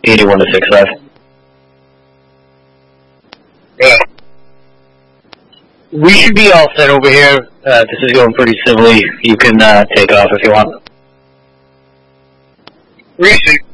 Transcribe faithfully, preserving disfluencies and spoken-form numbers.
eighty-one to six five. Yeah. We should be all set over here. Uh, this is going pretty civilly. You can uh, take off if you want. Reese,